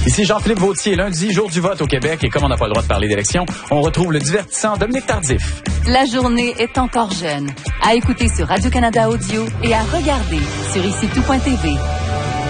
Ici Jean-Philippe Vautier, lundi, jour du vote au Québec, et comme on n'a pas le droit de parler d'élection, on retrouve le divertissant Dominique Tardif. La journée est encore jeune. À écouter sur Radio-Canada Audio et à regarder sur ICITOUT.tv.